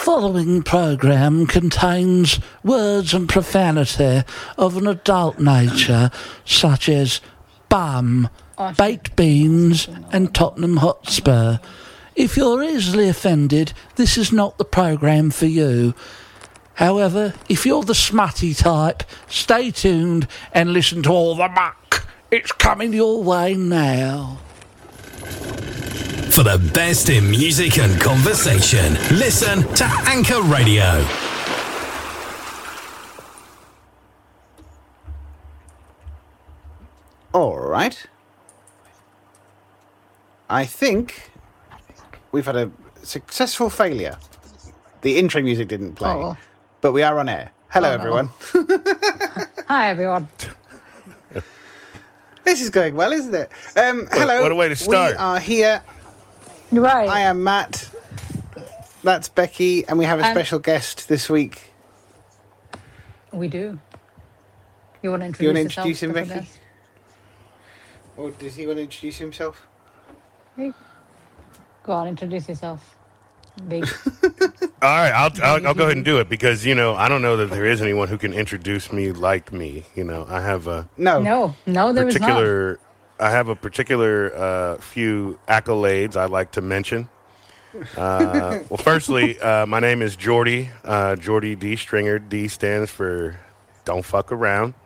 following programme contains words and profanity of an adult nature, such as bum, baked beans and Tottenham Hotspur. If you're easily offended, this is not the programme for you. However, if you're the smutty type, stay tuned and listen to all the muck. It's coming your way now. For the best in music and conversation, listen to Anchor Radio. All right. I think we've had a successful failure. The intro music didn't play, but we are on air. Hello, everyone. Hi, everyone. This is going well, isn't it? Hello. What a way to start. We are here. Right. I am Matt. That's Becky, and we have a special guest this week. We do. You want to introduce Do you want to yourself, introduce him, Dr. Becky? Bess? Or does he want to introduce himself? Hey. Go on, introduce yourself. Big. All right, I'll go ahead and do it because, I don't know that there is anyone who can introduce me like me. I have a No, there is not. I have a particular few accolades I'd like to mention. Well, firstly, my name is Jordy, Jordy D. Stringer. D stands for don't fuck around.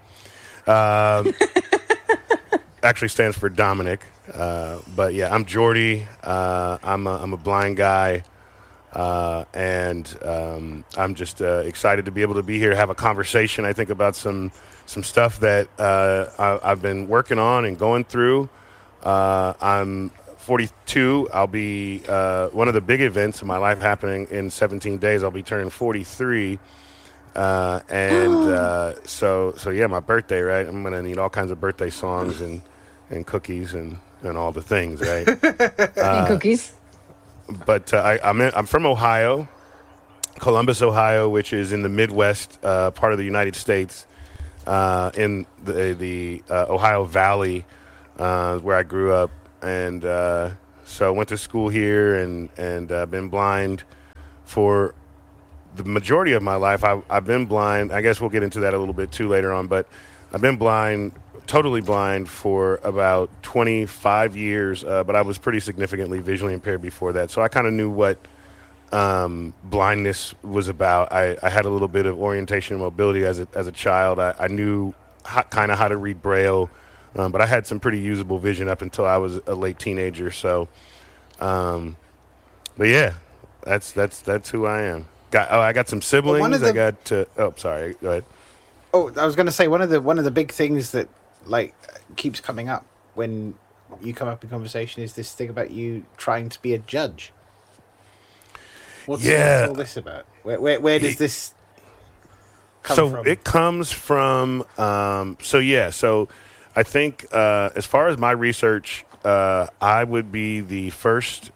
Actually stands for Dominic. But yeah, I'm Jordy. I'm a blind guy. And I'm just excited to be able to be here, have a conversation, I think, about some stuff that I've been working on and going through. I'm 42. I'll be one of the big events of my life happening in 17 days. I'll be turning 43. So yeah, my birthday, right? I'm going to need all kinds of birthday songs and cookies and all the things, right? And cookies. But I'm from Ohio, Columbus, Ohio, which is in the Midwest part of the United States, in the Ohio Valley, where I grew up, and so I went to school here and been blind for the majority of my life. I've been blind. I guess we'll get into that a little bit too later on, but I've been blind. Totally blind for about 25 years, but I was pretty significantly visually impaired before that. So I kind of knew what blindness was about. I had a little bit of orientation and mobility as a child. I knew kind of how to read Braille, but I had some pretty usable vision up until I was a late teenager. So, but yeah, that's who I am. I got some siblings. Sorry, go ahead. Oh, I was going to say one of the big things that keeps coming up when you come up in conversation is this thing about you trying to be a judge. What's all this about? Where does this come from? It comes from so I think as far as my research, I would be the first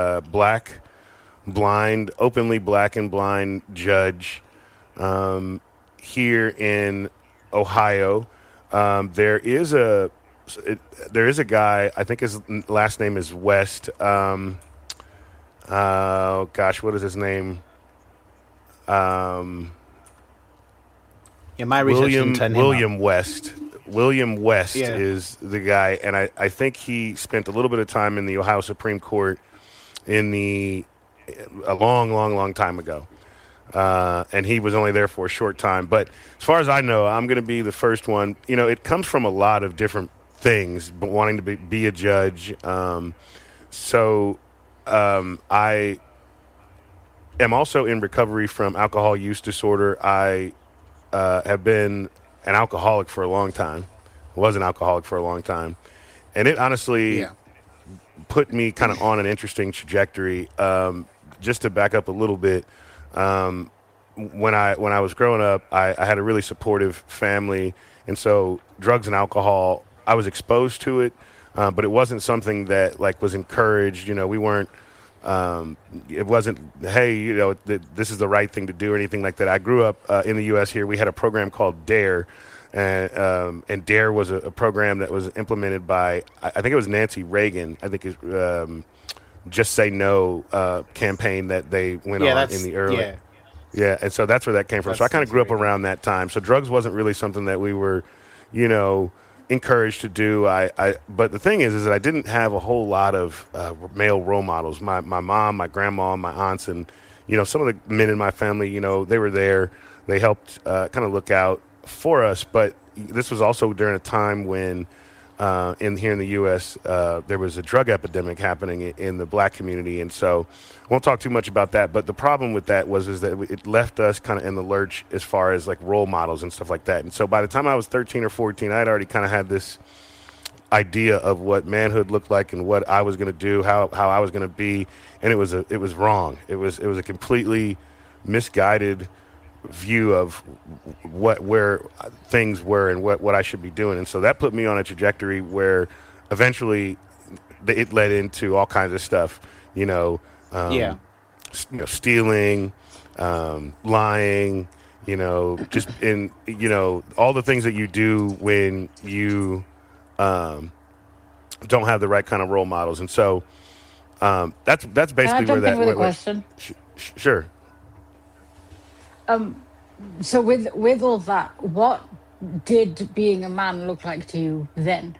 openly black and blind judge here in Ohio. There is a guy, I think his last name is West. What is his name? My research didn't turn him William up. West. William West is the guy, and I think he spent a little bit of time in the Ohio Supreme Court a long time ago. And he was only there for a short time. But as far as I know, I'm going to be the first one. It comes from a lot of different things, but wanting to be a judge. I am also in recovery from alcohol use disorder. I have been an alcoholic for a long time. Was an alcoholic for a long time. And it honestly put me kind of on an interesting trajectory. Just to back up a little bit, when I was growing up, I had a really supportive family, and so drugs and alcohol, I was exposed to it, but it wasn't something that was encouraged. We weren't. It wasn't, hey, this is the right thing to do or anything like that. I grew up in the U.S. here. We had a program called DARE, and DARE was a program that was implemented by, I think it was Nancy Reagan. I think Just Say No campaign that they went on in the early. Yeah, and so that's where that came from. So I kind of grew up around that time. So drugs wasn't really something that we were, encouraged to do. But the thing is that I didn't have a whole lot of male role models. My mom, my grandma, my aunts, and some of the men in my family, they were there. They helped kind of look out for us. But this was also during a time when here in the U.S., there was a drug epidemic happening in the black community. And so I won't talk too much about that. But the problem with that is that it left us kind of in the lurch as far as like role models and stuff like that. And so by the time I was 13 or 14, I had already kind of had this idea of what manhood looked like and what I was going to do, how I was going to be. And it was wrong. It was a completely misguided view of where things were and what I should be doing. And so that put me on a trajectory where eventually it led into all kinds of stuff, stealing, lying, just in, all the things that you do when you don't have the right kind of role models. And so that's basically where that went. Question? Sure. So with all that, what did being a man look like to you then?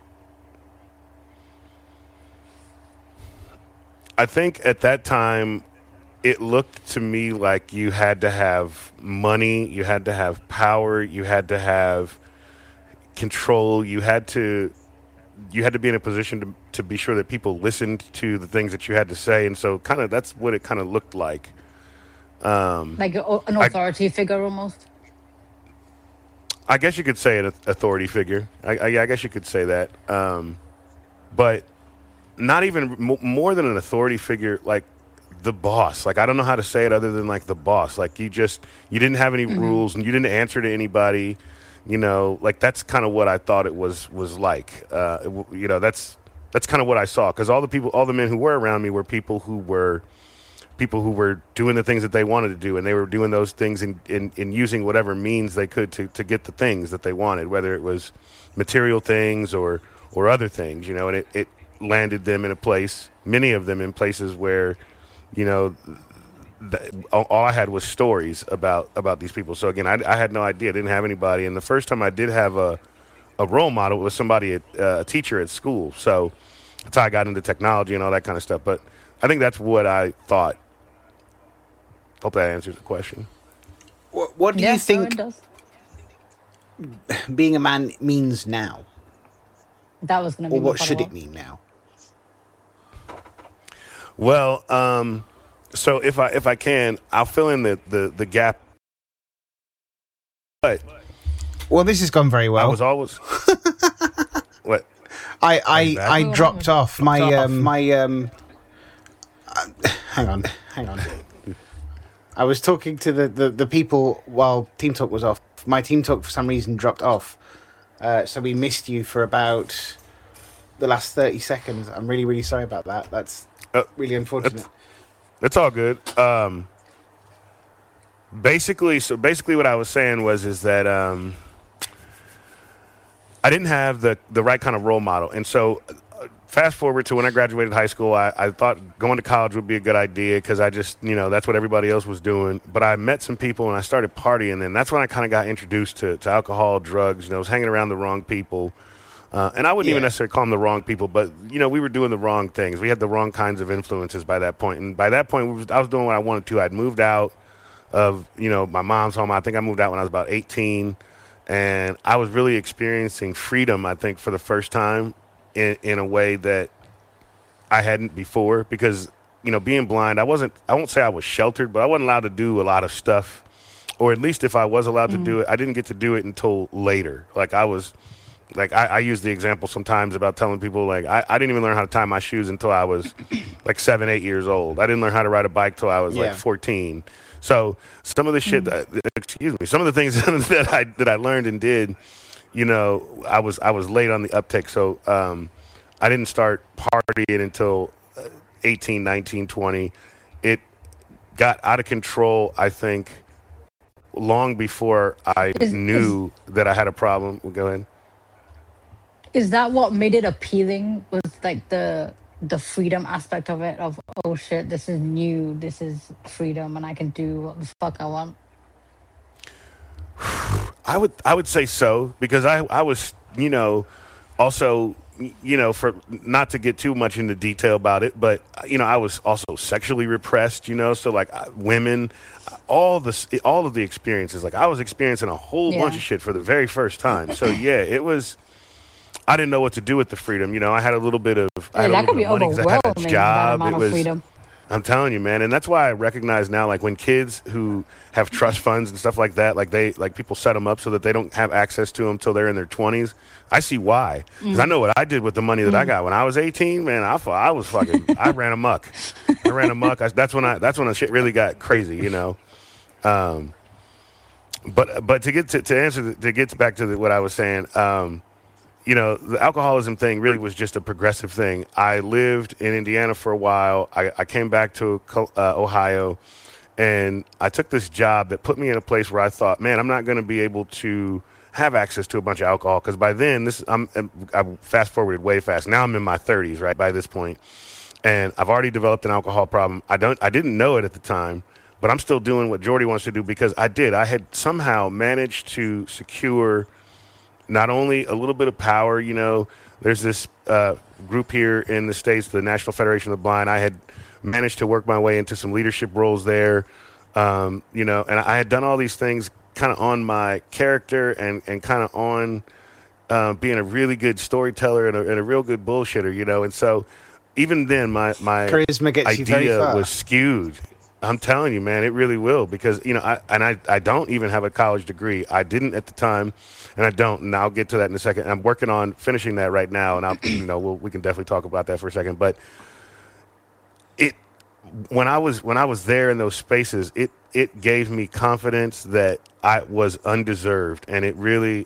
I think at that time, it looked to me like you had to have money, you had to have power, you had to have control, you had to be in a position to be sure that people listened to the things that you had to say. And so kind of that's what it kind of looked like. Like an authority figure almost? I guess you could say an authority figure. I guess you could say that. But not even more than an authority figure, like the boss. Like, I don't know how to say it other than like the boss. Like you didn't have any rules and you didn't answer to anybody, like that's kind of what I thought it was like. That's kind of what I saw. 'Cause all the men who were around me were people who were doing the things that they wanted to do, and they were doing those things in using whatever means they could to get the things that they wanted, whether it was material things or other things, and it landed them in a place, many of them in places where, all I had was stories about these people. So again, I had no idea, didn't have anybody. And the first time I did have a role model was somebody, a teacher at school. So that's how I got into technology and all that kind of stuff. But I think that's what I thought. Hope that answers the question. What do you think being a man means now? That was going to be. Or what should it mean now? Well, so if I can, I'll fill in the gap. But this has gone very well. I was always what? I dropped off my hang on. I was talking to the people while Team Talk was off. My Team Talk for some reason dropped off. So we missed you for about the last 30 seconds. I'm really, really sorry about that. That's really unfortunate. That's all good. Basically what I was saying is that I didn't have the right kind of role model. And so fast forward to when I graduated high school, I thought going to college would be a good idea because I just, that's what everybody else was doing. But I met some people and I started partying, and that's when I kind of got introduced to alcohol, drugs. I was hanging around the wrong people. And I wouldn't even necessarily call them the wrong people, but, we were doing the wrong things. We had the wrong kinds of influences by that point. And by that point, I was doing what I wanted to. I'd moved out of, my mom's home. I think I moved out when I was about 18. And I was really experiencing freedom, I think, for the first time in a way that I hadn't before. Because, being blind, I won't say I was sheltered, but I wasn't allowed to do a lot of stuff. Or at least if I was allowed to do it, I didn't get to do it until later. Like I use the example sometimes about telling people, like, I didn't even learn how to tie my shoes until I was like 7, 8 years old. I didn't learn how to ride a bike till I was like 14. So some of the shit some of the things that I learned and did, I was late on the uptick. So I didn't start partying until 18, 19, 20. It got out of control, I think, long before I knew that I had a problem. Well, go ahead. Is that what made it appealing? Was like the the freedom aspect of it, of, oh shit, this is new, this is freedom, and I can do what the fuck I want? I would say so, because I was, also, for not to get too much into detail about it, but I was also sexually repressed, so like women, all of the experiences, like I was experiencing a whole bunch of shit for the very first time. So yeah, it was. I didn't know what to do with the freedom. I had a little bit of that could be money 'cause I had a overwhelming, that job. amount It of was. freedom. I'm telling you, man, and that's why I recognize now, like when kids who have trust funds and stuff like that, like people set them up so that they don't have access to them till they're in their 20s. I see why, because I know what I did with the money that I got when I was 18. Man, I was fucking. I ran amok. That's when the shit really got crazy, But to get back to what I was saying. The alcoholism thing really was just a progressive thing. I lived in Indiana for a while. I came back to Ohio, and I took this job that put me in a place where I thought, man, I'm not going to be able to have access to a bunch of alcohol, because by then, I fast forwarded way fast. Now I'm in my 30s, right, by this point, and I've already developed an alcohol problem. I didn't know it at the time, but I'm still doing what Jordy wants to do, because I had somehow managed to secure not only a little bit of power. There's this group here in the States, the National Federation of the Blind. I had managed to work my way into some leadership roles there, and I had done all these things kind of on my character and kind of on being a really good storyteller and a real good bullshitter, and so even then my charisma gets you very idea far. was skewed. I'm telling you, man, it really will, because I don't even have a college degree. I didn't at the time, and I don't, and I'll get to that in a second. I'm working on finishing that right now, and we can definitely talk about that for a second. But when I was there in those spaces, it gave me confidence that I was undeserved, and it really,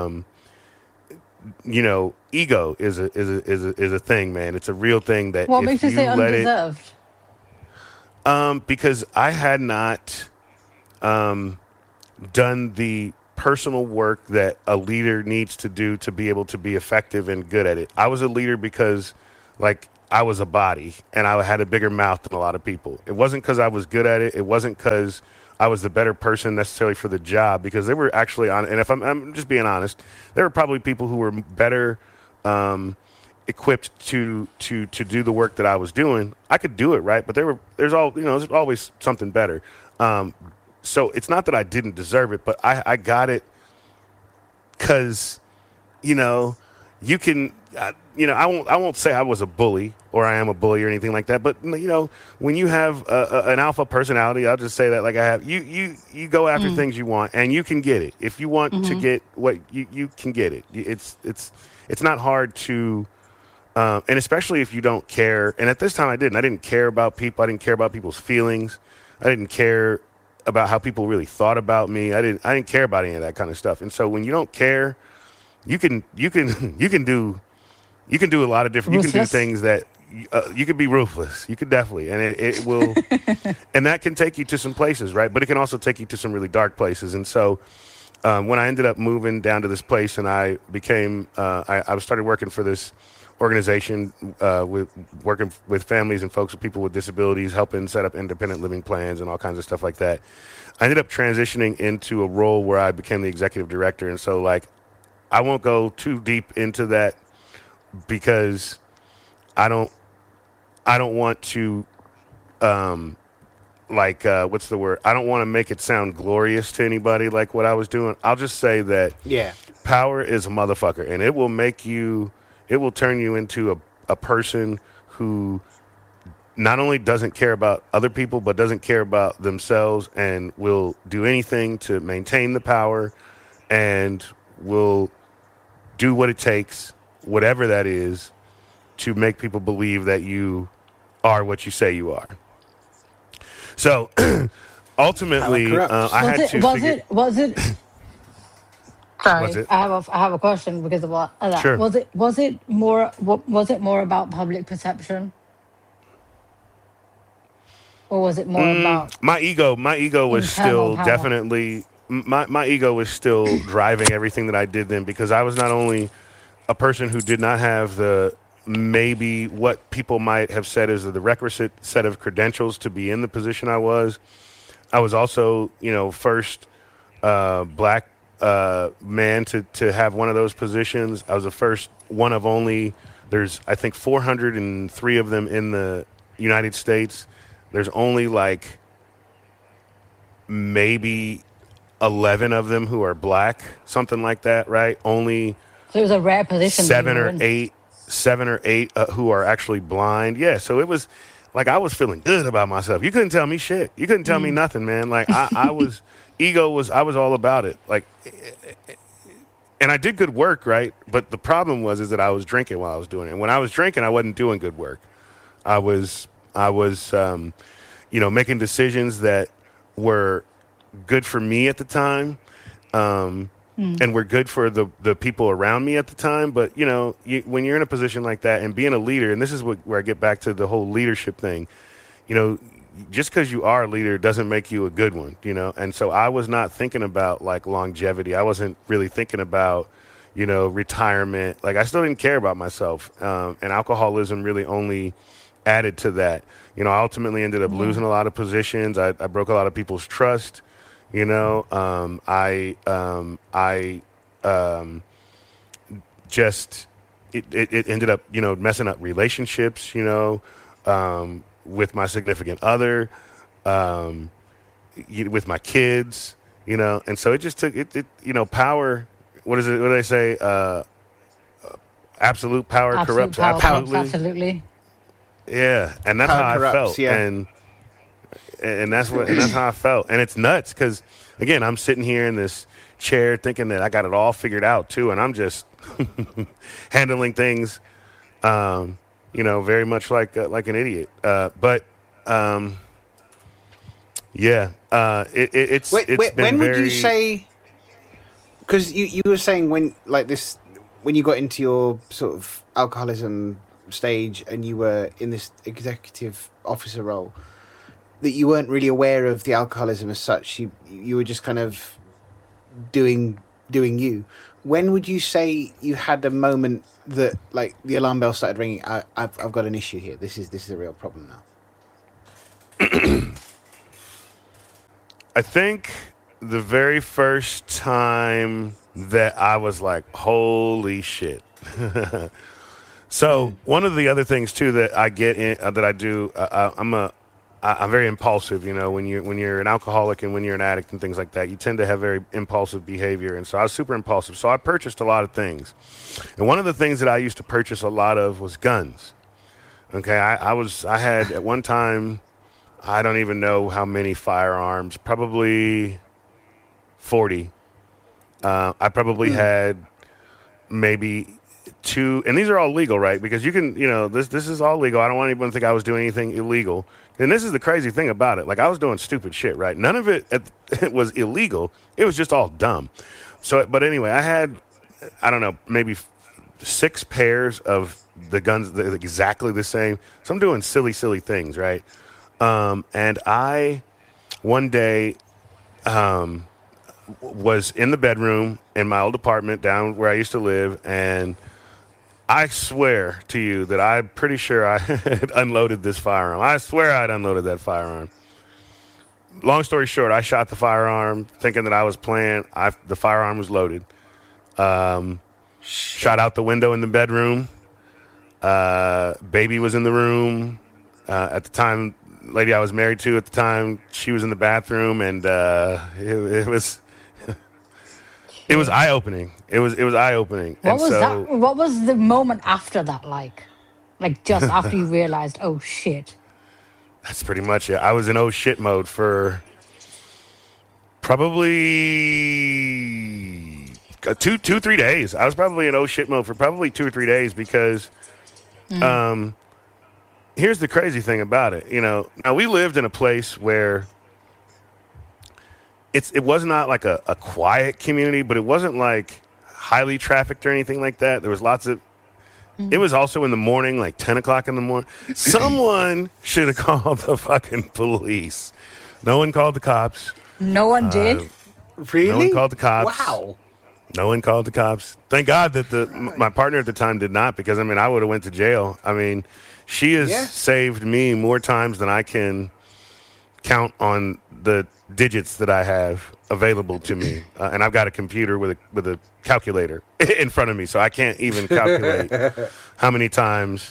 ego is a thing, man. It's a real thing that. What makes you say undeserved? Because I had not done the personal work that a leader needs to do to be able to be effective and good at it. I was a leader because, like, I was a body and I had a bigger mouth than a lot of people. It wasn't because I was good at it. It wasn't because I was the better person necessarily for the job, because they were actually on. And if I'm just being honest, there were probably people who were better equipped to do the work that I was doing. I could do it, right, but there's always something better. So it's not that I didn't deserve it, but I got it because you can. I won't say I was a bully or I am a bully or anything like that. But when you have an alpha personality, I'll just say that, like I have, you go after things you want, and you can get it. If you want to get what you can get it. It's not hard to, and especially if you don't care. And at this time, I didn't care about people. I didn't care about people's feelings. I didn't care about how people really thought about me. I didn't care about any of that kind of stuff. And so when you don't care, you can do a lot of different. You can do things that you can be ruthless. You can definitely, and it will, and that can take you to some places, right? But it can also take you to some really dark places. And so when I ended up moving down to this place, and I became, I started working for this organization, working with families and folks, with people with disabilities, helping set up independent living plans and all kinds of stuff like that. I ended up transitioning into a role where I became the executive director, and so, like, I won't go too deep into that, because I don't want to, what's the word? I don't want to make it sound glorious to anybody, like what I was doing. I'll just say that power is a motherfucker, and it will turn you into a person who not only doesn't care about other people, but doesn't care about themselves, and will do anything to maintain the power, and will do what it takes, whatever that is, to make people believe that you are what you say you are. So ultimately, I had to figure... Sorry, I have a question because of that. Sure. Was it more about public perception, or was it more about my ego? My ego was still power? Definitely my ego was still driving everything that I did then, because I was not only a person who did not have the maybe what people might have said is the requisite set of credentials to be in the position I was. I was also, first black man to have one of those positions. I was the first one of only, there's, I think, 403 of them in the United States. There's only like maybe 11 of them who are black, something like that, right? Only So it was a rare position. seven or eight who are actually blind. Yeah, so it was like I was feeling good about myself. You couldn't tell me shit. You couldn't tell me nothing, man. Like I was, I was all about it. Like, and I did good work, right? But the problem is that I was drinking while I was doing it. And when I was drinking, I wasn't doing good work. I was, making decisions that were good for me at the time. And were good for the people around me at the time. But, when you're in a position like that and being a leader, and this is where I get back to the whole leadership thing, just because you are a leader doesn't make you a good one, And so I was not thinking about like longevity. I wasn't really thinking about, retirement. Like I still didn't care about myself. And alcoholism really only added to that. I ultimately ended up losing a lot of positions. I broke a lot of people's trust. It ended up, messing up relationships, with my significant other, with my kids, and so it just took power. What is it? What do they say? Absolute power corrupts absolutely. Absolutely. Yeah. And that's how I felt. Yeah. And that's how I felt. And it's nuts because, again, I'm sitting here in this chair thinking that I got it all figured out, too. And I'm just handling things, very much like an idiot. It's when would you say, because you were saying when you got into your sort of alcoholism stage and you were in this executive officer role, that you weren't really aware of the alcoholism as such. You were just kind of doing you. When would you say you had a moment that like the alarm bell started ringing? I've got an issue here. This is a real problem now. I think the very first time that I was like, holy shit. So one of the other things too that I get in, that I do, I'm very impulsive, when you're an alcoholic and when you're an addict and things like that, you tend to have very impulsive behavior. And so I was super impulsive. So I purchased a lot of things. And one of the things that I used to purchase a lot of was guns. Okay. I had at one time, I don't even know how many firearms, probably 40. I probably had maybe 2, and these are all legal, right? Because you can, this is all legal. I don't want anyone to think I was doing anything illegal. And this is the crazy thing about it. Like I was doing stupid shit, right? None of it was illegal. It was just all dumb. So, but anyway, I had, I don't know, maybe 6 pairs of the guns that are exactly the same. So I'm doing silly things, right? And I, one day, was in the bedroom in my old apartment down where I used to live, and I swear to you that I'm pretty sure I had unloaded this firearm. I swear I'd unloaded that firearm. Long story short, I shot the firearm thinking that I was playing. The firearm was loaded. Shot out the window in the bedroom. Baby was in the room. At the time, lady I was married to at the time, she was in the bathroom, and it was eye-opening. It was eye-opening. What was the moment after that like? Like just after you realized, oh shit. That's pretty much it. I was in oh shit mode for probably 2-3 days. I was probably in oh shit mode for probably 2 or 3 days because here's the crazy thing about it. Now we lived in a place where it was not like a quiet community, but it wasn't like highly trafficked or anything like that. There was lots of, it was also in the morning, like 10 o'clock in the morning. Someone should have called the fucking police. No one called the cops. No one did? Really? No one called the cops. Wow. No one called the cops. Thank God that my partner at the time did not, because I mean I would have went to jail. I mean, she has saved me more times than I can count on the digits that I have available to me, and I've got a computer with a calculator in front of me, so I can't even calculate how many times,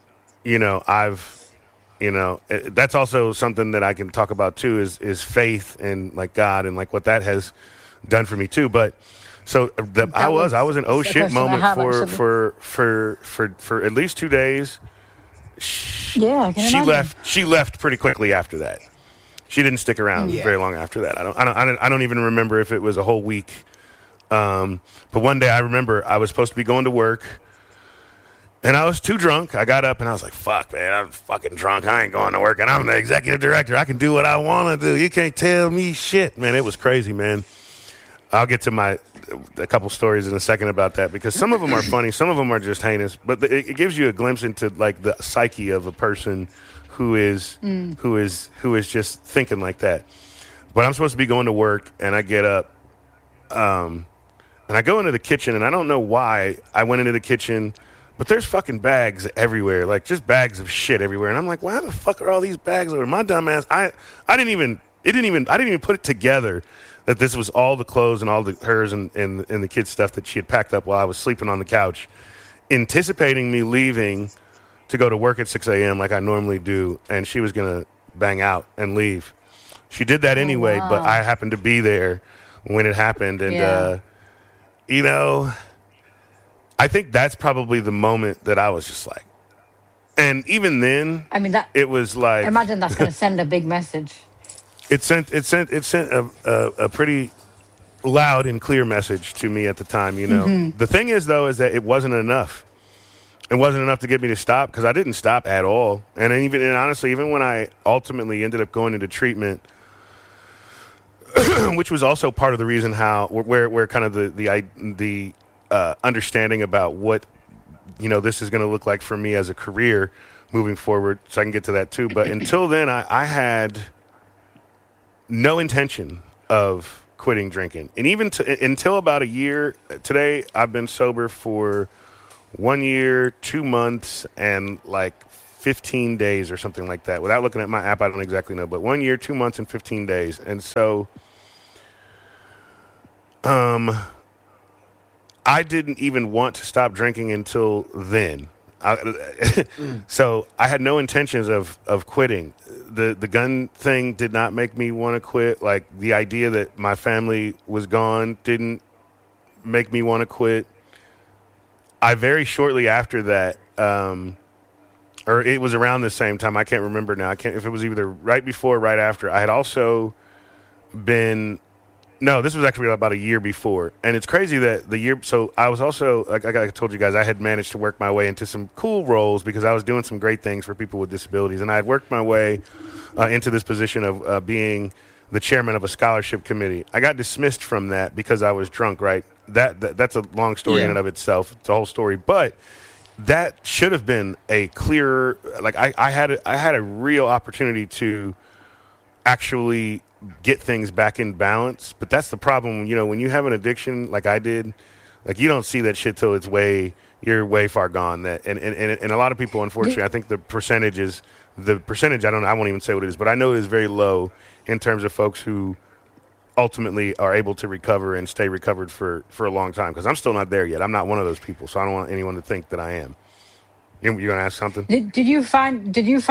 that's also something that I can talk about too, is faith and like God and like what that has done for me too. But so I was an oh shit moment for at least 2 days. She left pretty quickly after that. She didn't stick around very long after that. I don't even remember if it was a whole week. But one day I remember I was supposed to be going to work, and I was too drunk. I got up and I was like, "Fuck, man, I'm fucking drunk. I ain't going to work, and I'm the executive director. I can do what I want to do. You can't tell me shit, man." It was crazy, man. I'll get to a couple stories in a second about that, because some of them are funny, some of them are just heinous. But it gives you a glimpse into like the psyche of a person who is just thinking like that. But I'm supposed to be going to work, and I get up, and I go into the kitchen, and I don't know why I went into the kitchen, but there's fucking bags everywhere, like just bags of shit everywhere. And I'm like, why the fuck are all these bags over? My dumb ass, I didn't even put it together that this was all the clothes and all the hers and the kids' stuff that she had packed up while I was sleeping on the couch, anticipating me leaving to go to work at 6 a.m. like I normally do, and she was going to bang out and leave. She did that anyway, but I happened to be there when it happened. And, I think that's probably the moment that I was just like, and even then, I mean, it was like, imagine that's going to send a big message. It sent a pretty loud and clear message to me at the time, Mm-hmm. The thing is, though, is that it wasn't enough. It wasn't enough to get me to stop, because I didn't stop at all. And honestly, even when I ultimately ended up going into treatment, which was also part of the reason where kind of the understanding about what this is going to look like for me as a career moving forward. So I can get to that too. But until then, I had no intention of quitting drinking, and even until about a year. Today, I've been sober for 1 year, 2 months, and like 15 days or something like that. Without looking at my app, I don't exactly know, but 1 year, 2 months, and 15 days. And so, I didn't even want to stop drinking until then. So I had no intentions of quitting. The gun thing did not make me want to quit. Like, the idea that my family was gone didn't make me want to quit. I very shortly after that, or it was around the same time, I can't remember now. If it was either right before or right after. I had also been, no, this was actually about a year before. And it's crazy that so I was also, like I told you guys, I had managed to work my way into some cool roles because I was doing some great things for people with disabilities. And I had worked my way into this position of being the chairman of a scholarship committee. I got dismissed from that because I was drunk, right? That's a long story in and of itself. It's a whole story. But that should have been a clearer, like I had a real opportunity to actually get things back in balance. But that's the problem, when you have an addiction like I did, like you don't see that shit till you're way far gone. That and a lot of people, unfortunately, I think the percentage, I won't even say what it is, but I know it is very low in terms of folks who ultimately are able to recover and stay recovered for a long time, because I'm still not there yet. I'm not one of those people, so I don't want anyone to think that I am. You're gonna ask something? Did you find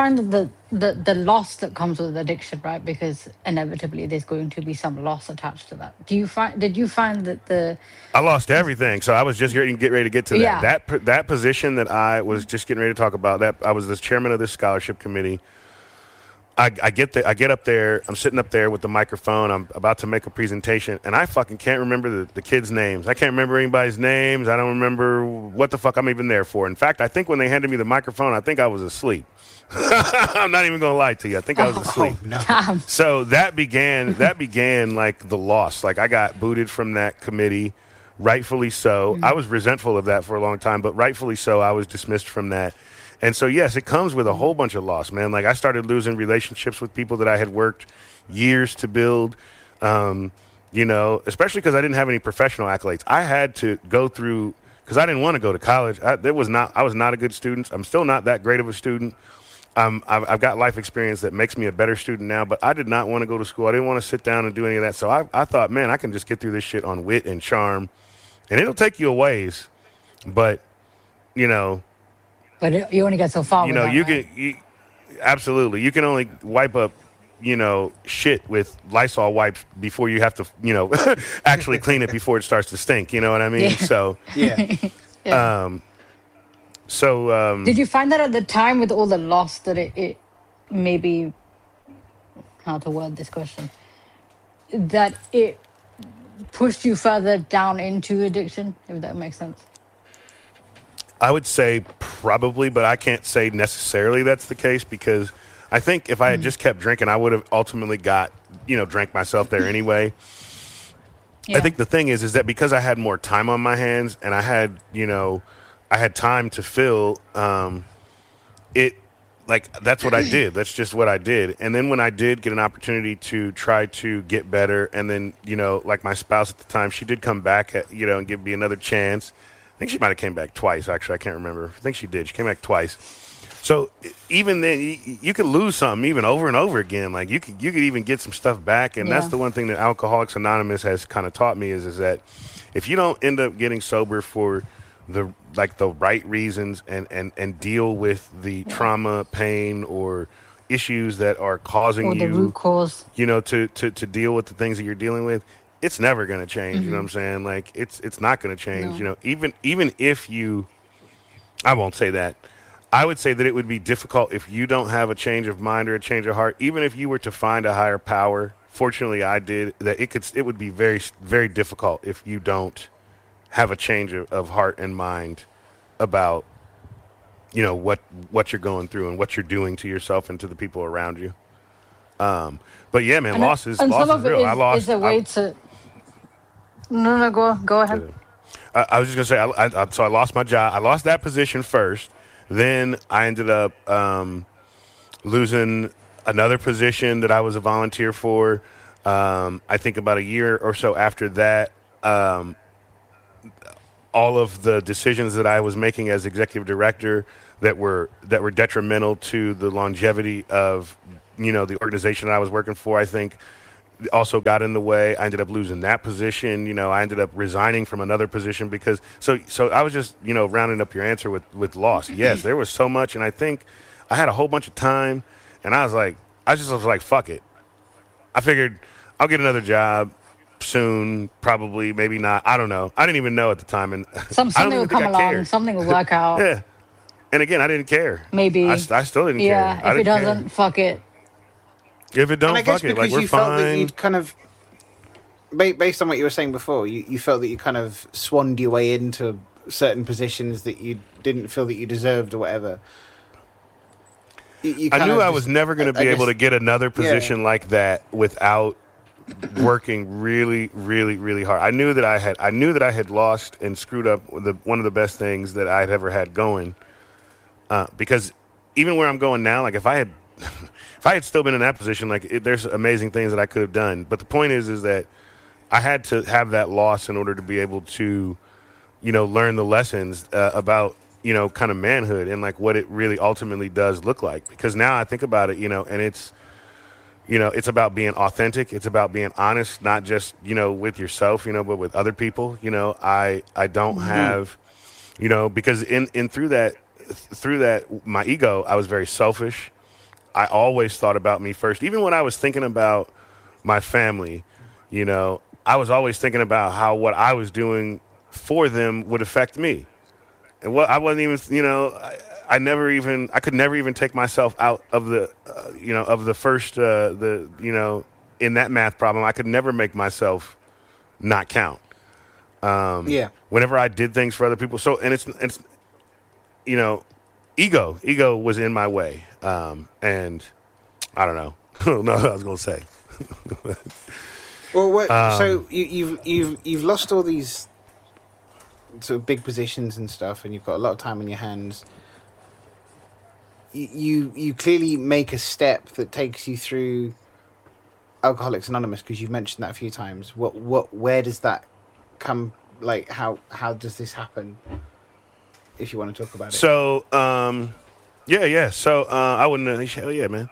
the loss that comes with addiction, right? Because inevitably there's going to be some loss attached to that. Did you find that I lost everything? So I was just getting ready to get to that. Yeah. That position that I was just getting ready to talk about, that I was the chairman of this scholarship committee. I get up there, I'm sitting up there with the microphone, I'm about to make a presentation, and I fucking can't remember the kids' names. I can't remember anybody's names. I don't remember what the fuck I'm even there for. In fact, I think when they handed me the microphone, I think I was asleep. I'm not even gonna lie to you. I think I was asleep. No. So that began like the loss. Like, I got booted from that committee, rightfully so. I was resentful of that for a long time, but rightfully so, I was dismissed from that. And so, yes, it comes with a whole bunch of loss, man. Like, I started losing relationships with people that I had worked years to build. you know, especially because I didn't have any professional accolades. I had to go through, because I didn't want to go to college. I was not a good student. I'm still not that great of a student. I've got life experience that makes me a better student now, but I did not want to go to school. I didn't want to sit down and do any of that. So I thought, man, I can just get through this shit on wit and charm, and it'll take you a ways, but, you know. But you only get so far. You know, right? Absolutely. You can only wipe up, you know, shit with Lysol wipes before you have to, you know, actually clean it before it starts to stink. You know what I mean? Yeah. So, Yeah. Did you find that at the time with all the loss that it maybe, how to word this question, that it pushed you further down into addiction, if that makes sense? I would say probably, but I can't say necessarily that's the case, because I think if I had just kept drinking, I would have ultimately drank myself there anyway. Yeah. I think the thing is that because I had more time on my hands and I had time to fill, that's what I did. That's just what I did. And then when I did get an opportunity to try to get better, and then, you know, like my spouse at the time, she did come back, and give me another chance. I think she might have came back twice, actually. I can't remember. I think she did. She came back twice. So even then, you could lose something even over and over again. Like you could even get some stuff back. And that's the one thing that Alcoholics Anonymous has kind of taught me is that if you don't end up getting sober for the right reasons and deal with the trauma, pain, or issues that are causing or the root cause, you know, to deal with the things that you're dealing with, it's never going to change. You know what I'm saying? Like it's not going to change. No. You know, even if you, I won't say that. I would say that it would be difficult if you don't have a change of mind or a change of heart. Even if you were to find a higher power, fortunately I did, that it would be very, very difficult if you don't have a change of heart and mind about, you know, what you're going through and what you're doing to yourself and to the people around you. But yeah, man, loss is real. Is a way to. No, go ahead. I was just gonna say, so I lost my job. I lost that position first. Then I ended up losing another position that I was a volunteer for. I think about a year or so after that, all of the decisions that I was making as executive director that were detrimental to the longevity of, you know, the organization that I was working for, I think also got in the way. I ended up losing that position. You know, I ended up resigning from another position because so I was just, you know, rounding up your answer with loss. Yes, there was so much, and I think I had a whole bunch of time, and I was like, fuck it. I figured I'll get another job soon, probably, maybe not. I don't know. I didn't even know at the time, and something will come along. Something will work out. Yeah, and again, I didn't care. Maybe I still didn't care. Yeah, if it doesn't, fuck it. If it don't, fuck it. Like, we're you felt that fine. you'd kind of, based on what you were saying before, you felt that you kind of swanned your way into certain positions that you didn't feel that you deserved or whatever. I knew I was never going to be able to get another position like that without working really, really, really hard. I knew that I had lost and screwed up one of the best things that I'd ever had going. Because even where I'm going now, like if I had still been in that position, there's amazing things that I could have done. But the point is that I had to have that loss in order to be able to, you know, learn the lessons about, you know, kind of manhood and like what it really ultimately does look like. Because now I think about it, you know, and it's, you know, it's about being authentic. It's about being honest, not just, you know, with yourself, you know, but with other people. You know, I don't have, you know, because through that, my ego, I was very selfish. I always thought about me first. Even when I was thinking about my family, you know, I was always thinking about how what I was doing for them would affect me. And what I wasn't even, you know, I could never even take myself out of the, you know, of the first, you know, in that math problem, I could never make myself not count. Whenever I did things for other people. So, and it's, you know, ego was in my way. And I don't know. I don't know what I was going to say. Well, so you've lost all these sort of big positions and stuff, and you've got a lot of time on your hands. You clearly make a step that takes you through Alcoholics Anonymous, because you've mentioned that a few times. Where does that come? Like, how does this happen? If you want to talk about it. So, yeah. So, I wouldn't. Hell yeah, man.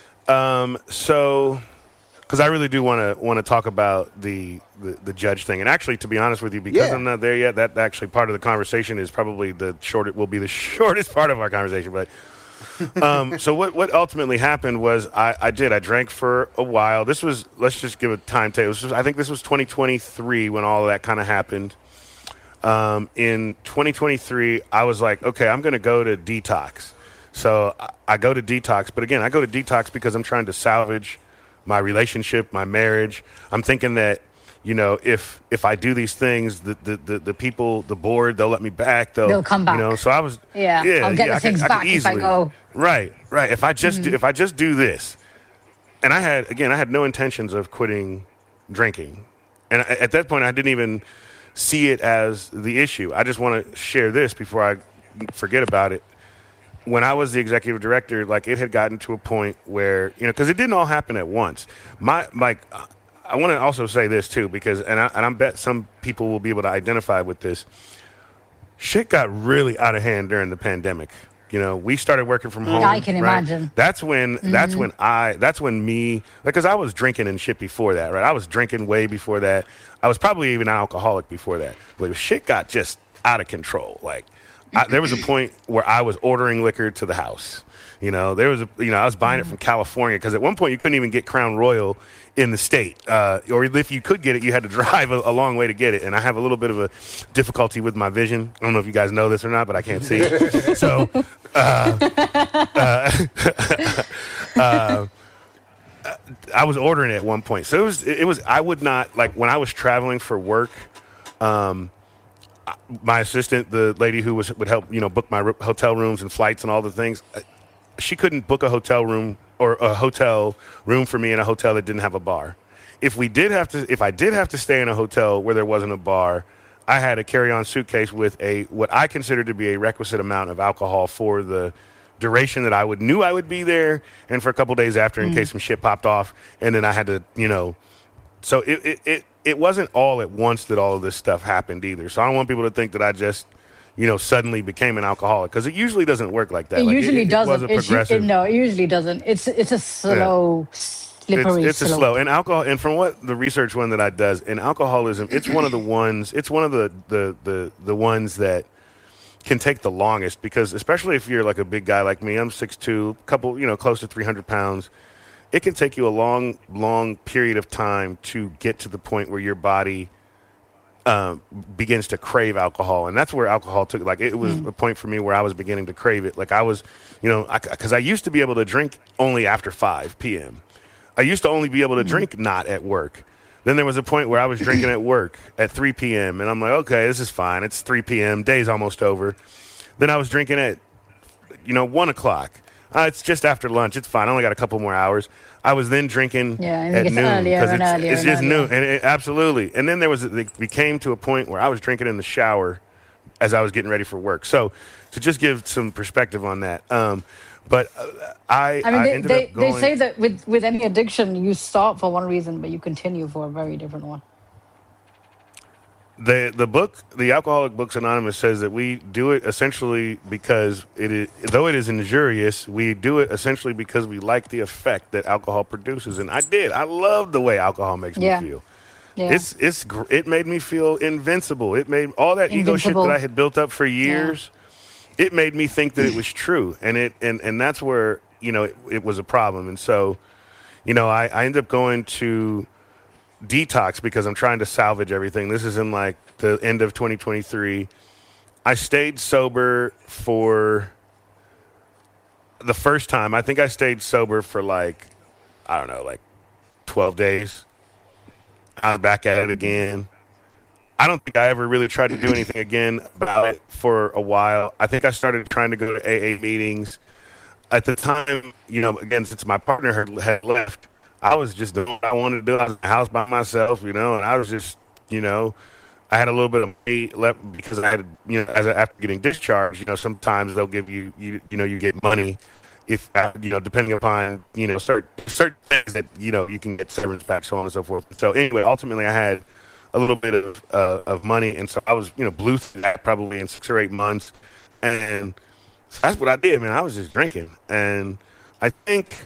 So, because I really do want to talk about the judge thing, and actually, to be honest with you, because I'm not there yet, that actually part of the conversation is probably the shortest part of our conversation. But so what ultimately happened was I drank for a while. This was, let's just give a timetable. I think this was 2023 when all of that kind of happened. In 2023, I was like, okay, I'm going to go to detox. So I go to detox, but again, I go to detox because I'm trying to salvage my relationship, my marriage. I'm thinking that, you know, if I do these things, the people, the board, they'll let me back. They'll come back. You know, so I was, I'll get the things back if I go. Right. If I just do this, and I had no intentions of quitting drinking, and at that point, I didn't even see it as the issue. I just want to share this before I forget about it. When I was the executive director, like, it had gotten to a point where, you know, because it didn't all happen at once. I want to also say this too, because, and I bet some people will be able to identify with this. Shit got really out of hand during the pandemic. You know, we started working from home. I can imagine. That's when me, because I was drinking and shit before that, right? I was drinking way before that. I was probably even an alcoholic before that. But shit got just out of control. Like, there was a point where I was ordering liquor to the house. You know, I was buying it from California, because at one point you couldn't even get Crown Royal in the state, or if you could get it, you had to drive a long way to get it. And I have a little bit of a difficulty with my vision. I don't know if you guys know this or not, but I can't see. So, I was ordering it at one point. So it was. I would not, like, when I was traveling for work. My assistant, the lady who would help, you know, book my hotel rooms and flights and all the things, she couldn't book a hotel room or a hotel room for me in a hotel that didn't have a bar. If I did have to stay in a hotel where there wasn't a bar, I had a carry-on suitcase with what I considered to be a requisite amount of alcohol for the duration that I knew I would be there, and for a couple days after, in case some shit popped off, and then I had to, you know. So it wasn't all at once that all of this stuff happened either. So I don't want people to think that I just, you know, suddenly became an alcoholic, because it usually doesn't work like that. It usually doesn't. Was a progressive. No, it usually doesn't. It's a slow, slippery. It's a slow. And alcohol. And from what the research one that I does in alcoholism, it's one of the ones. It's one of the ones that can take the longest, because especially if you're like a big guy like me, I'm 6'2", couple, you know, close to 300 pounds. It can take you a long period of time to get to the point where your body begins to crave alcohol. And that's where alcohol took, like, it was a point for me where I was beginning to crave it. Like, I was, you know, because I used to be able to drink only after 5 p.m. I used to only be able to drink not at work. Then there was a point where I was drinking at work at 3 p.m. And I'm like, okay, this is fine. It's 3 p.m. Day's almost over. Then I was drinking at, you know, 1 o'clock. It's just after lunch. It's fine. I only got a couple more hours. I was then drinking at noon, because it's just noon. And absolutely. And then we came to a point where I was drinking in the shower as I was getting ready for work. So to just give some perspective on that. But I ended up going. They say that with any addiction, you start for one reason, but you continue for a very different one. The book, the Alcoholic Books Anonymous, says that we do it essentially because though it is injurious, we do it essentially because we like the effect that alcohol produces. And I love the way alcohol makes me feel. Yeah. It made me feel invincible. It made all that ego shit that I had built up for years. Yeah. It made me think that it was true, and that's where, you know, it was a problem. And so, you know, I ended up going to detox because I'm trying to salvage everything. This is in like the end of 2023. I stayed sober for the first time. I think I stayed sober for like 12 days. I'm back at it again. I don't think I ever really tried to do anything again about it for a while. I think I started trying to go to AA meetings. At the time, you know, again, since my partner had left, I was just doing what I wanted to do. I was in the house by myself, you know, and I was just, you know, I had a little bit of money left because I had, you know, after getting discharged, you know, sometimes they'll give you get money if depending upon certain things that you can get severance back, so on and so forth. So anyway, ultimately, I had a little bit of money, and so I was blew through that probably in 6 or 8 months, and that's what I did, man. I was just drinking, and I think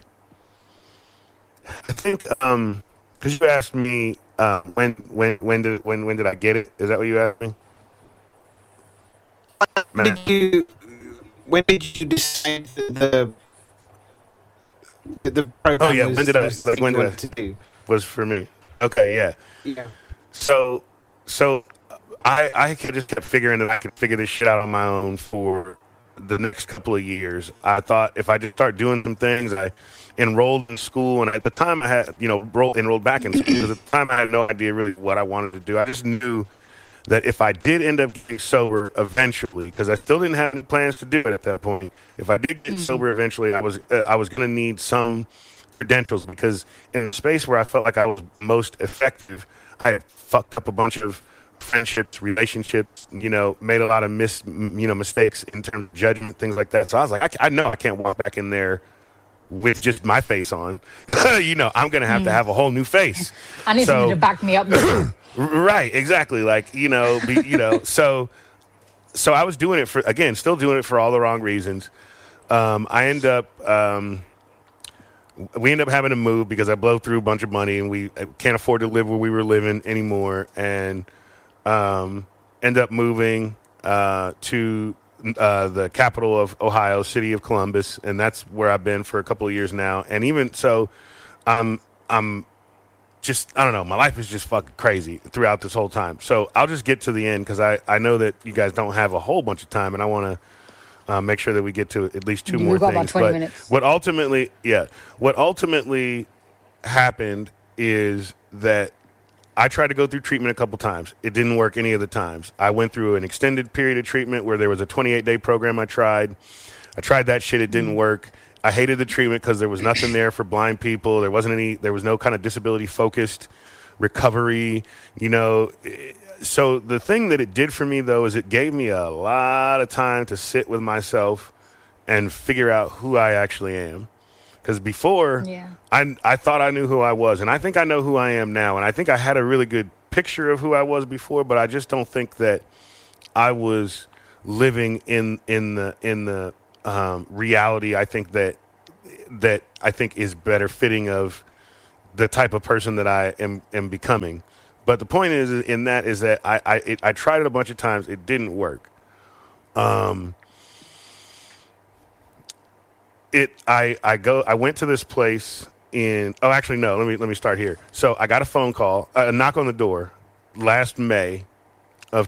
because you asked me when did I get it? Is that what you asked me? When did you decide the program? Oh yeah, when did I to do? Was for me? Okay, yeah. Yeah. So I just kept figuring that I could figure this shit out on my own for the next couple of years. I thought if I just start doing some things, I enrolled in school, and at the time I had enrolled back in school because at the time I had no idea really what I wanted to do. I just knew that if I did end up getting sober eventually, because I still didn't have any plans to do it at that point, if I did get sober eventually, I was going to need some credentials, because in a space where I felt like I was most effective, I had fucked up a bunch of friendships, relationships, made a lot of mistakes in terms of judgment, things like that. So I was like, I know I can't walk back in there with just my face on. I'm going to have a whole new face. I need somebody to back me up. Right, exactly. Like, so I was doing it still doing it for all the wrong reasons. We end up having to move because I blow through a bunch of money, and we can't afford to live where we were living anymore, and end up moving to the capital of Ohio, city of Columbus, and that's where I've been for a couple of years now. And even so, I'm just, I don't know, my life is just fucking crazy throughout this whole time. So I'll just get to the end because I know that you guys don't have a whole bunch of time, and I want to make sure that we get to at least two more things. About 20 minutes. What ultimately happened is that I tried to go through treatment a couple times. It didn't work any of the times. I went through an extended period of treatment where there was a 28-day program I tried. I tried that shit. It didn't work. I hated the treatment because there was nothing there for blind people. There was no kind of disability-focused recovery, So the thing that it did for me, though, is it gave me a lot of time to sit with myself and figure out who I actually am. Because before, I thought I knew who I was, and I think I know who I am now, and I think I had a really good picture of who I was before, but I just don't think that I was living in the reality. I think that I think is better fitting of the type of person that I am becoming. But the point is that I tried it a bunch of times. It didn't work. I went to this place let me start here. So I got a phone call, a knock on the door last May of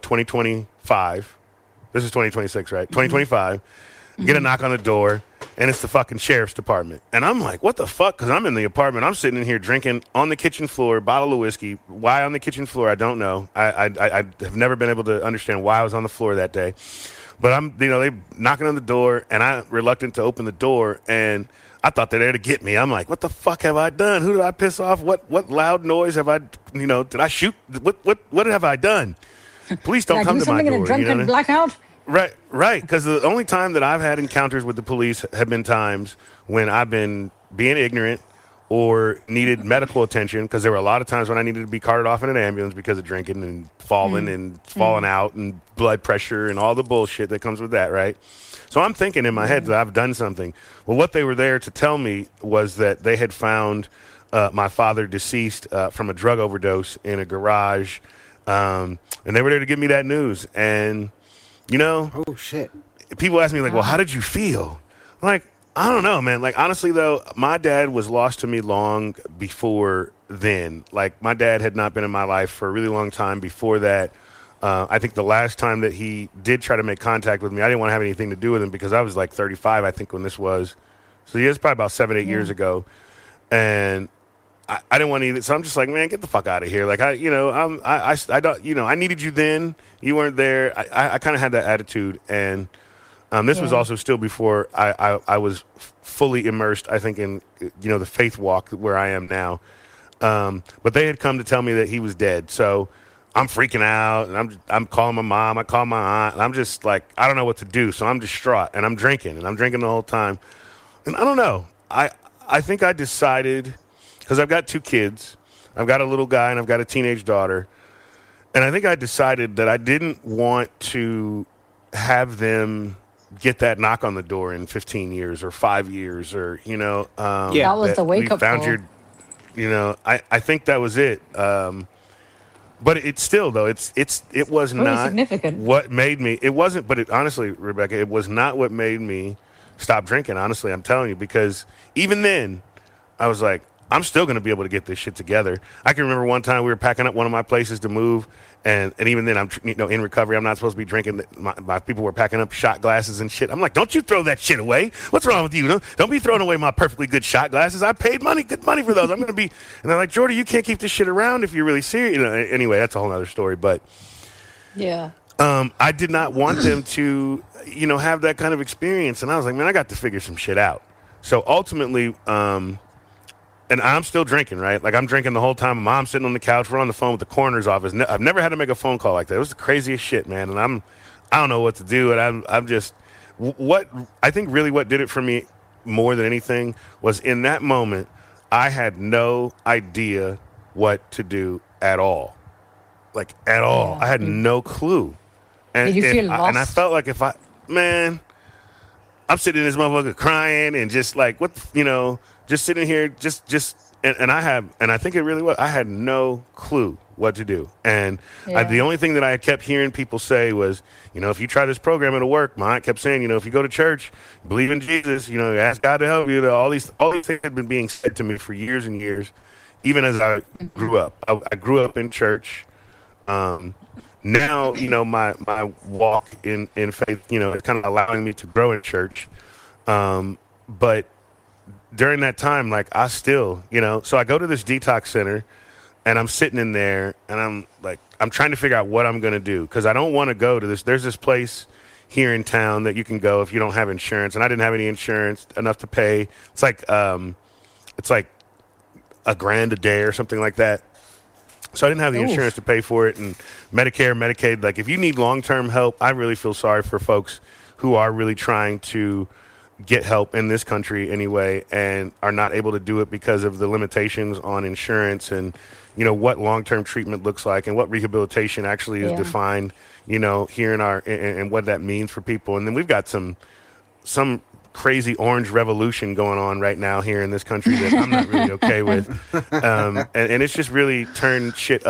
2025. This is 2026, right? 2025. Get a knock on the door, and it's the fucking sheriff's department. And I'm like, what the fuck? Because I'm in the apartment. I'm sitting in here drinking on the kitchen floor, a bottle of whiskey. Why on the kitchen floor? I don't know. I have never been able to understand why I was on the floor that day. But they knocking on the door, and I'm reluctant to open the door, and I thought they're there to get me. I'm like, what the fuck have I done? Who did I piss off? What loud noise have I, did I shoot? What have I done? Please don't come to my door. In a drunken blackout? Right. Because the only time that I've had encounters with the police have been times when I've been being ignorant or needed medical attention, because there were a lot of times when I needed to be carted off in an ambulance because of drinking and falling out and blood pressure and all the bullshit that comes with that, right? So I'm thinking in my head that I've done something. Well, what they were there to tell me was that they had found my father deceased from a drug overdose in a garage, and they were there to give me that news. And oh shit, people ask me like, well, how did you feel? I'm like, I don't know, man. Like, honestly, though, my dad was lost to me long before then. Like, my dad had not been in my life for a really long time before that. I think the last time that he did try to make contact with me, I didn't want to have anything to do with him because I was like 35, I think, when this was. So it was probably about 7-8 years ago. And I didn't want to either. So I'm just like, man, get the fuck out of here. Like, I don't, I needed you then. You weren't there. I kind of had that attitude. And this was also still before I was fully immersed, I think, in, the faith walk where I am now. But they had come to tell me that he was dead. So I'm freaking out, and I'm calling my mom. I call my aunt, and I'm just like, I don't know what to do. So I'm distraught, and I'm drinking the whole time. And I don't know. I think I decided, because I've got 2 kids. I've got a little guy and I've got a teenage daughter. And I think I decided that I didn't want to have them get that knock on the door in 15 years or 5 years or, that was the wake up call. I think that was it. But it's still, though, it was Very not significant. what made me. It wasn't, but honestly, Rebecca, it was not what made me stop drinking. Honestly, I'm telling you, because even then, I was like, I'm still going to be able to get this shit together. I can remember one time we were packing up one of my places to move, and even then, I'm in recovery. I'm not supposed to be drinking. My people were packing up shot glasses and shit. I'm like, don't you throw that shit away. What's wrong with you? Don't be throwing away my perfectly good shot glasses. I paid good money for those. I'm going to be. And they're like, Jordy, you can't keep this shit around if you're really serious. Anyway, that's a whole other story. But Yeah. I did not want them to, have that kind of experience. And I was like, man, I got to figure some shit out. So ultimately, and I'm still drinking, right? Like, I'm drinking the whole time. Mom's sitting on the couch. We're on the phone with the coroner's office. I've never had to make a phone call like that. It was the craziest shit, man. And I don't know what to do. And I'm just, I think really what did it for me more than anything was in that moment, I had no idea what to do at all. Like, at all. Yeah. I had no clue. And Did you feel lost? And I felt like I'm sitting in this motherfucker crying and just like, just sitting here, and I think it really was. I had no clue what to do, and the only thing that I kept hearing people say was, if you try this program, it'll work. My aunt kept saying, if you go to church, believe in Jesus, ask God to help you. All these things had been being said to me for years and years, even as I grew up. I grew up in church. Now, my walk in faith, is kind of allowing me to grow in church, but during that time, like, I still, so I go to this detox center and I'm sitting in there and I'm trying to figure out what I'm going to do. Cause I don't want to go to this. There's this place here in town that you can go if you don't have insurance. And I didn't have any insurance enough to pay. It's like $1,000 a day or something like that. So I didn't have the insurance to pay for it. And Medicare, Medicaid, like, if you need long-term help, I really feel sorry for folks who are really trying to get help in this country anyway and are not able to do it because of the limitations on insurance and what long-term treatment looks like and what rehabilitation actually is defined here in our and what that means for people. And then we've got some crazy orange revolution going on right now here in this country that I'm not really okay with, and it's just really turned shit